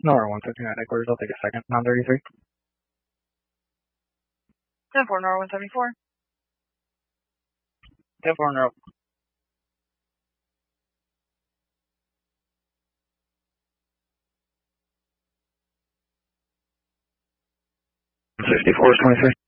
Nora 159 headquarters, I'll take a second. 933. 10-4, Nora 174. 10-4, Nora. 64 is 23.